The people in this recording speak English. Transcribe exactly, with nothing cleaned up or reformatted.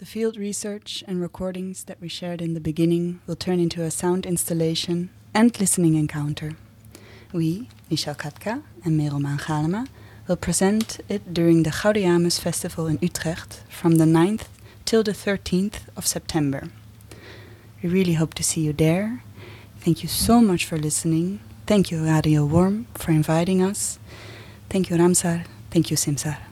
The field research and recordings that we shared in the beginning will turn into a sound installation and listening encounter. We, Michel Katka and Merel Maan Galema, will present it during the Gaudeamus Festival in Utrecht from the ninth till the thirteenth of September. We really hope to see you there. Thank you so much for listening. Thank you, Radio Worm, for inviting us. Thank you, Ramsar. Thank you, Simsar.